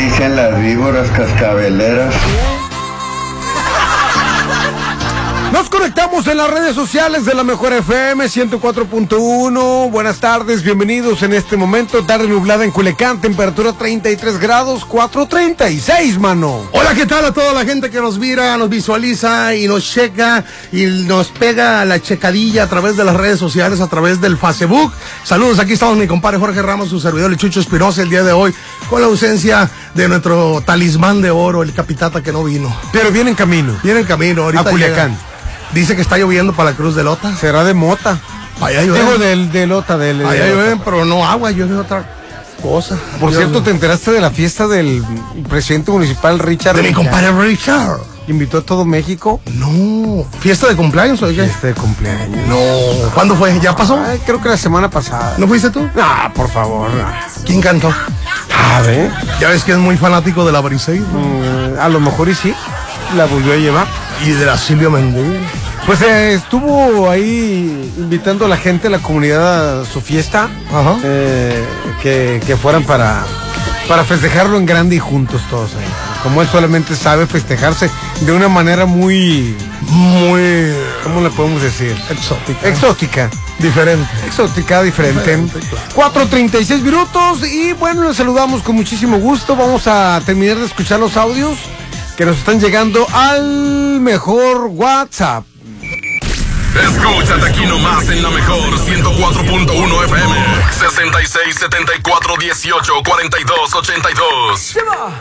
dicen las víboras cascabeleras? Nos conectamos en las redes sociales de la Mejor FM 104.1. Buenas tardes, bienvenidos en este momento. Tarde nublada en Culiacán, temperatura 33 grados, 4:36, mano. Hola, ¿qué tal a toda la gente que nos mira, nos visualiza y nos checa y nos pega la checadilla a través de las redes sociales, a través del Facebook? Saludos, aquí estamos mi compadre Jorge Ramos, su servidor el Chucho Espinosa, el día de hoy, con la ausencia de nuestro talismán de oro, el Capitata, que no vino. Pero viene en camino. Viene en camino, ahorita a Culiacán. Llega. Dice que está lloviendo para la Cruz de Lota. Será de mota. Allá llueve. Digo de Lota. Allá llueve, pero no agua, llueve otra cosa. Por cierto, ¿te enteraste de la fiesta del presidente municipal Richard? De mi compadre Richard. ¿Invitó a todo México? No. ¿Fiesta de cumpleaños o qué? Fiesta de cumpleaños. No. ¿Cuándo fue? ¿Ya pasó? Ay, creo que la semana pasada. ¿No fuiste tú? Ah, por favor. ¿Quién cantó? A ver. Ya ves que es muy fanático de la Briseis, ¿no? A lo mejor y sí. La volvió a llevar. Y de la Silvia Mendoza. Pues estuvo ahí invitando a la gente, a la comunidad a su fiesta. Ajá. Que fueran para festejarlo en grande y juntos todos ahí. Como él solamente sabe festejarse de una manera muy, ¿cómo le podemos decir? Exótica. Diferente. Exótica, diferente. 4:36 minutos y bueno, les saludamos con muchísimo gusto. Vamos a terminar de escuchar los audios que nos están llegando al mejor WhatsApp. Escúchate aquí nomás en la Mejor 104.1 FM 66 74 18 42 82.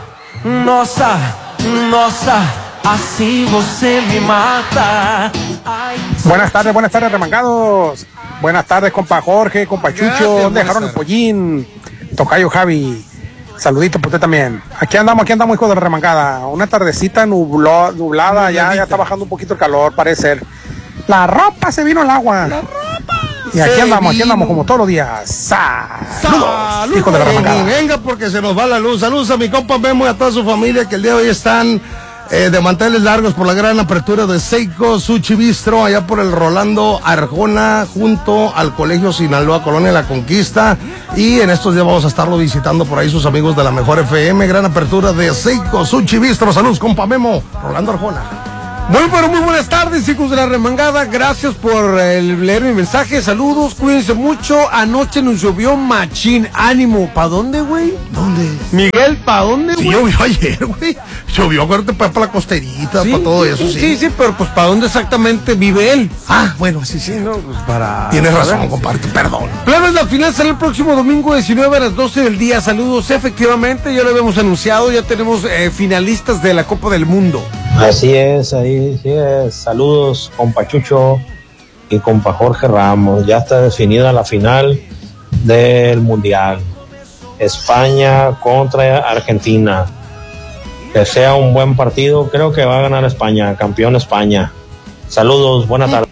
Nossa, assim você me mata. Buenas tardes, remangados. Buenas tardes, compa Jorge, compa Chucho. ¿Dónde dejaron el pollín? Tocayo Javi. Saludito por usted también. Aquí andamos, hijo de la remangada. Una tardecita nublada, ya está bajando un poquito el calor, parece ser. La ropa se vino al agua. Y aquí andamos como todos los días. Saludos, hijo de la remangada. Venga, porque se nos va la luz. Saludos a mi compa Memo y a toda su familia que el día de hoy están de manteles largos por la gran apertura de Seiko Sushi Bistro allá por el Rolando Arjona junto al Colegio Sinaloa Colonia La Conquista, y en estos días vamos a estarlo visitando por ahí sus amigos de la Mejor FM. Gran apertura de Seiko Sushi Bistro. Saludos, compa Memo, Rolando Arjona. Muy buenas tardes, hijos de la remangada. Gracias por leer mi mensaje. Saludos, cuídense mucho. Anoche nos llovió machín. Ánimo. ¿Pa' dónde, güey? ¿Dónde? Miguel, ¿pa' dónde, güey? Sí, llovió ayer, güey. Llovió, acuérdate, para la costerita, ¿Sí? para todo eso, sí. Sí, pero pues ¿pa' dónde exactamente vive él? Ah, bueno, sí. No, pues para... Tienes razón, compadre, perdón. Plebes, la final será el próximo domingo 19 a las 12 del día. Saludos, efectivamente, ya lo habíamos anunciado. Ya tenemos finalistas de la Copa del Mundo. Así es. Saludos, compa Chucho y compa Jorge Ramos. Ya está definida la final del Mundial. España contra Argentina. Que sea un buen partido. Creo que va a ganar España, campeón España. Saludos, buena tarde.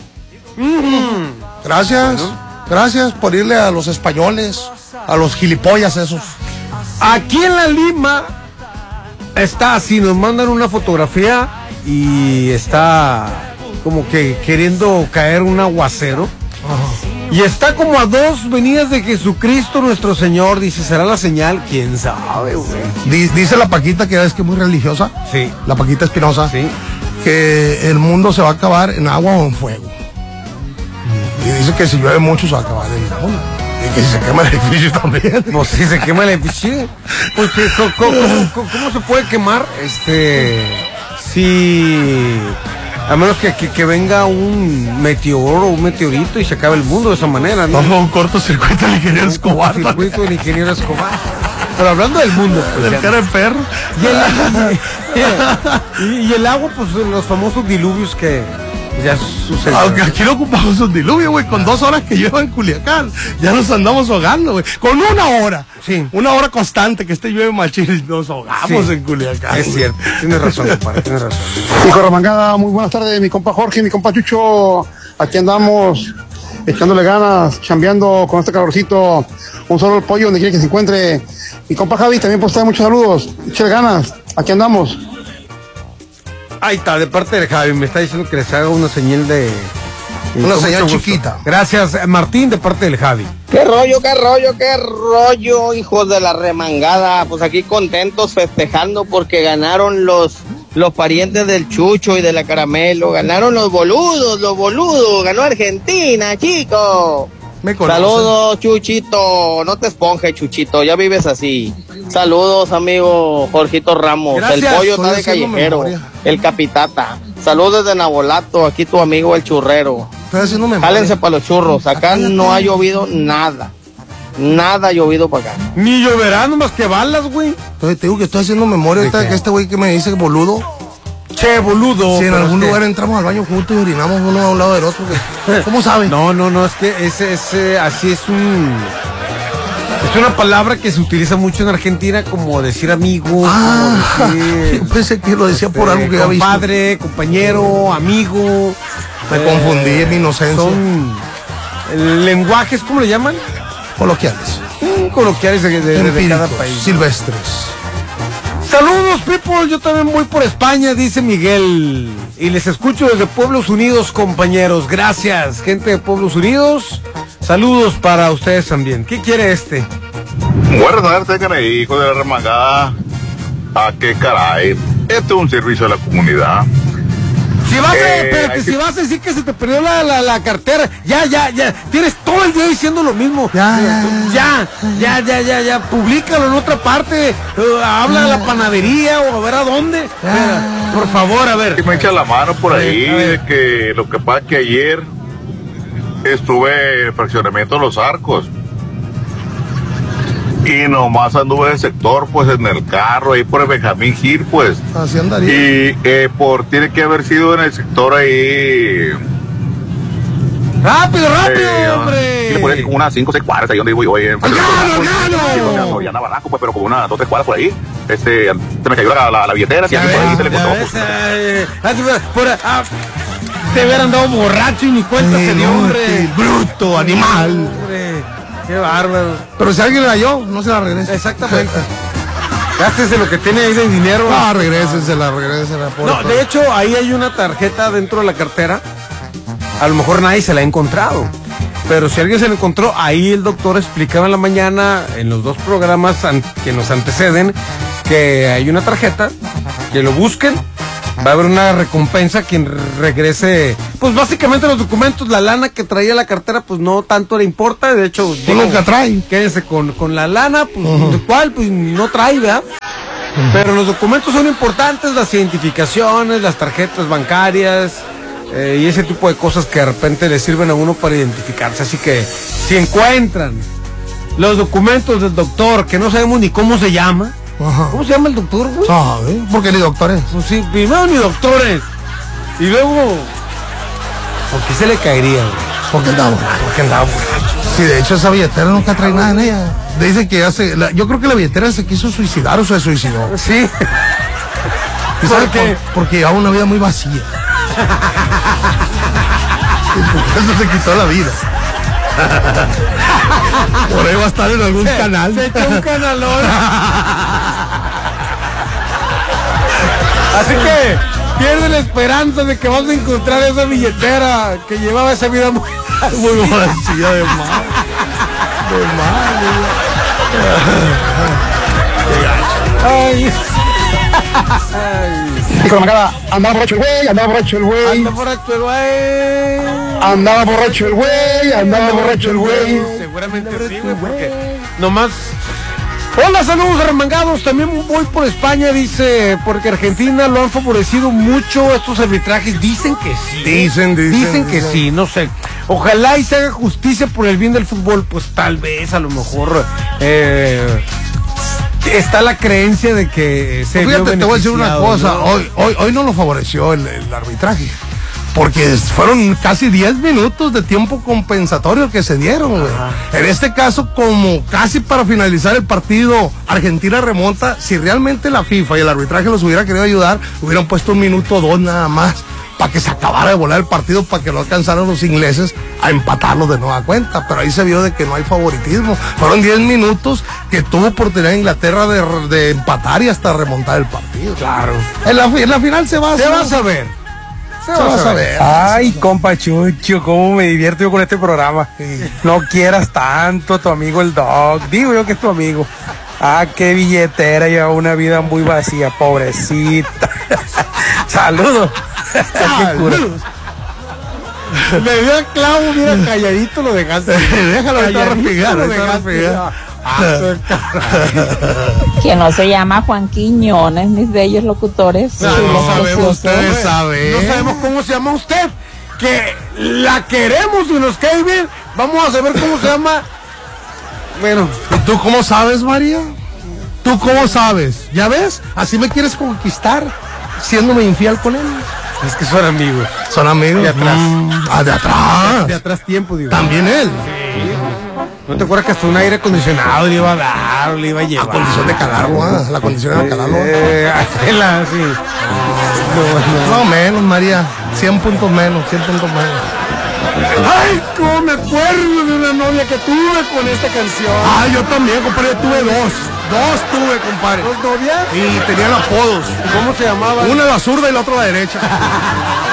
Gracias por irle a los españoles, a los gilipollas esos. Aquí en la Lima está así, nos mandan una fotografía y está como que queriendo caer un aguacero. Y está como a 2 venidas de Jesucristo nuestro Señor. Dice, ¿será la señal? ¿Quién sabe, güey? Dice la Paquita, que es que es muy religiosa. Sí. La Paquita Espinosa. Sí. Que el mundo se va a acabar en agua o en fuego. Y dice que si llueve mucho se va a acabar en el mundo. Y que si se quema el edificio también. Pues si se quema el edificio. Pues ¿cómo se puede quemar? Si... A menos que venga un meteoro o un meteorito y se acabe el mundo de esa manera, ¿no? No, un cortocircuito del ingeniero Escobar. Un cortocircuito del ingeniero Escobar. Pero hablando del mundo, pues, del cara de perro. Y el agua, pues los famosos diluvios que ya sucedieron. Aunque aquí no ocupamos un diluvio, güey. Con 2 horas que lleva en Culiacán, ya nos andamos ahogando, güey. Con 1 hora. Sí. 1 hora constante que esté llueve machín, nos ahogamos en Culiacán. Es cierto, tienes razón, compadre, tienes razón. Hijo remangada, muy buenas tardes, mi compa Jorge, mi compa Chucho. Aquí andamos echándole ganas, chambeando con este calorcito. Un solo el pollo donde quiera que se encuentre. Mi compa Javi también pues trae muchos saludos. Échale ganas, aquí andamos. Ahí está, de parte de Javi, me está diciendo que les haga una señal de Una Con señal mucho gusto. chiquita. Gracias, Martín, de parte del Javi. Qué rollo, hijos de la remangada. Pues aquí contentos festejando porque ganaron los parientes del Chucho y de la Caramelo. Ganaron los boludos. Ganó Argentina, chicos. Me conocen. Saludos, Chuchito. No te esponjes, Chuchito. Ya vives así. Saludos, amigo Jorgito Ramos. Gracias. El pollo Estoy está de haciendo callejero. memoria. El capitata. Saludos desde Nabolato. Aquí tu amigo el churrero. Estoy haciendo memoria. Jálense para los churros. Acá no ha llovido nada. Nada ha llovido para acá. Ni lloverá, nomás que balas, güey. Entonces te digo que estoy haciendo memoria ¿De ahorita qué? que este güey que me dice boludo. Che, boludo. Si en pero algún es que- lugar entramos al baño juntos y orinamos uno a un lado del otro. ¿Cómo sabe? No, es que ese así es es una palabra que se utiliza mucho en Argentina como decir amigo, Ah, como decir, yo pensé que lo decía por algo que ya visto. compadre, compañero, amigo. Me confundí en mi inocencia. Son lenguajes, ¿cómo le llaman? Coloquiales. Coloquiales de cada Empíricos, país. silvestres. Saludos, people. Yo también voy por España, dice Miguel. Y les escucho desde Pueblos Unidos, compañeros. Gracias, gente de Pueblos Unidos. Saludos para ustedes también. ¿Qué quiere este? Buenas tardes, caray, hijo de la remangada. ¿A qué caray? Esto es un servicio a la comunidad. Si vas hay si que- vas a decir que se te perdió la cartera, ya. Tienes todo el día diciendo lo mismo. Ya. Públícalo en otra parte. Habla a la panadería o a ver a dónde. Por favor, a ver. Que me echa la mano por ahí, A ver. de que lo que pasa es que ayer estuve en el fraccionamiento de Los Arcos. Y nomás anduve en el sector, pues en el carro, ahí por el Benjamín Gil, pues. Así andaría. Y tiene que haber sido en el sector ahí. Rápido, Y le ponen como unas 5 o 6 cuadras ahí donde vivo yo. Ahí en ¡Claro! Y andaba Barranco, pues, pero como unas 2 o 3 cuadras por ahí. Se me cayó la billetera, y Ya por ahí ves, se le ya encontró. ves, Pues. de haber andado borracho y ni cuenta se dio, hombre. Bruto, animal. Hombre, qué bárbaro. Pero si alguien la halló, no se la regresa. Exactamente. Gástese lo que tiene ahí de dinero. No, regrésensela. No, de hecho, ahí hay una tarjeta dentro de la cartera. A lo mejor nadie se la ha encontrado. Pero si alguien se la encontró, ahí el doctor explicaba en la mañana, en los 2 programas que nos anteceden, que hay una tarjeta, que lo busquen, va a haber una recompensa a quien regrese, pues básicamente los documentos, la lana que traía la cartera, pues no tanto le importa, de hecho, nunca trae. Quédense con la lana, pues ¿cuál? Pues no trae, ¿verdad? Pero los documentos son importantes, las identificaciones, las tarjetas bancarias, y ese tipo de cosas que de repente le sirven a uno para identificarse. Así que si encuentran los documentos del doctor, que no sabemos ni cómo se llama. Ajá. ¿Cómo se llama el doctor, güey? ¿Sabe? Porque ni doctores. Pues sí, primero ni doctores. Y luego, ¿por qué se le caería, güey? Porque andaba borracho. Porque andaba borracho. Sí, de hecho esa billetera nunca trae nada en ella. Dice que yo creo que la billetera se quiso suicidar o se suicidó. Sí. ¿Y sabe ¿Por qué? Porque llevaba una vida muy vacía. Y por eso se quitó la vida. Por ahí va a estar en algún canal. Se echó un canalón. Así que pierde la esperanza de que vas a encontrar esa billetera que llevaba esa vida muy vacía de mal. Ay. Hijo de mangada, andaba borracho el güey, Anda borracho el güey. andaba borracho el güey. Seguramente sí, güey, porque nomás. Hola, saludos arremangados. También voy por España, dice, porque Argentina lo han favorecido mucho estos arbitrajes. Dicen que sí. Dicen que sí, no sé. Ojalá y se haga justicia por el bien del fútbol. Pues tal vez, a lo mejor, está la creencia de que se vio Fíjate, te voy a decir una cosa. beneficiado, ¿no? Hoy no lo favoreció el arbitraje. Porque fueron casi 10 minutos de tiempo compensatorio que se dieron, güey. En este caso, como casi para finalizar el partido, Argentina remonta. Si realmente la FIFA y el arbitraje los hubiera querido ayudar, hubieran puesto 1 minuto o 2 nada más para que se acabara de volar el partido, para que no alcanzaran los ingleses a empatarlo de nueva cuenta. Pero ahí se vio de que no hay favoritismo. Fueron 10 minutos que tuvo oportunidad Inglaterra de empatar y hasta remontar el partido. Claro. En la final se va a Se va a saber. Se va a saber. Ay, compa Chucho, cómo me divierto yo con este programa. No quieras tanto a tu amigo el Doc. Digo yo que es tu amigo. Ah, qué billetera, lleva una vida muy vacía, pobrecita. Saludos. Qué cura. Le dio el clavo, mira, calladito lo dejaste. Déjalo estar Calladito lo respigando. dejaste. Que no se llama Juan Quiñones, mis bellos locutores. No, Chulos, no sabemos, preciosos. ustedes saben. No sabemos cómo se llama usted. Que la queremos y nos cae bien. Vamos a saber cómo se llama. Bueno, ¿Y tú cómo sabes, María? ¿Tú cómo sabes? ¿Ya ves? Así me quieres conquistar, siéndome infiel con él. es que son amigos. Son amigos. De atrás. De atrás. De atrás tiempo, digo. También él. ¿No te acuerdas que hasta un aire acondicionado le iba a dar, le iba a llevar? La condición de calarlo, la condición de calarlo. Sí. No, menos, María. 100 puntos menos, 100 puntos menos. Ay, cómo me acuerdo de una novia que tuve con esta canción. Ah, yo también, compadre, tuve dos. Dos tuve, compadre. ¿Dos novias? Y tenían apodos. ¿Cómo se llamaba? Una a la zurda y la otra a la derecha.